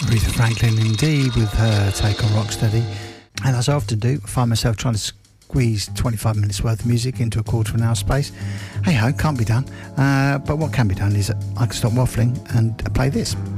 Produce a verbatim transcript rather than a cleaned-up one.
Aretha Franklin indeed with her take on Rocksteady. And as I often do, I find myself trying to squeeze twenty-five minutes worth of music into a quarter of an hour space. Hey ho, can't be done. Uh, but what can be done is I can stop waffling and play this.